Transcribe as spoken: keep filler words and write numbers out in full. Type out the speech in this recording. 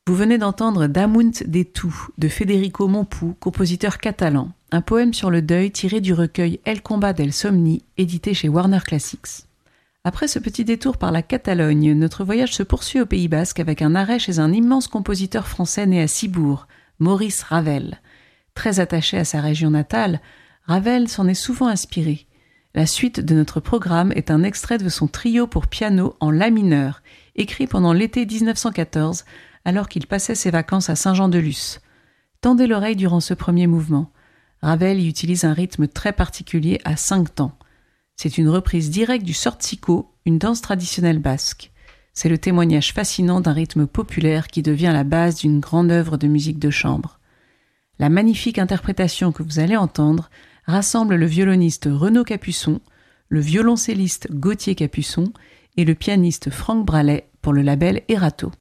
Vous venez d'entendre Damunt de tu de Federico Mompou, compositeur catalan, un poème sur le deuil tiré du recueil El combat del somni, édité chez Warner Classics. Après ce petit détour par la Catalogne, notre voyage se poursuit au Pays Basque avec un arrêt chez un immense compositeur français né à Cibourg, Maurice Ravel. Très attaché à sa région natale, Ravel s'en est souvent inspiré. La suite de notre programme est un extrait de son trio pour piano en la mineur, écrit pendant l'été dix-neuf cent quatorze, alors qu'il passait ses vacances à Saint-Jean-de-Luz. Tendez l'oreille durant ce premier mouvement. Ravel y utilise un rythme très particulier à cinq temps. C'est une reprise directe du sortzico, une danse traditionnelle basque. C'est le témoignage fascinant d'un rythme populaire qui devient la base d'une grande œuvre de musique de chambre. La magnifique interprétation que vous allez entendre rassemble le violoniste Renaud Capuçon, le violoncelliste Gauthier Capuçon et le pianiste Franck Bralet pour le label Erato.